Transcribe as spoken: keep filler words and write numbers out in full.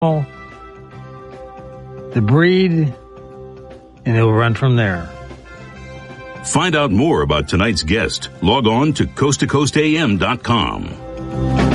the breed, and it'll run from there. Find out more about tonight's guest. Log on to coast to coast a m dot com.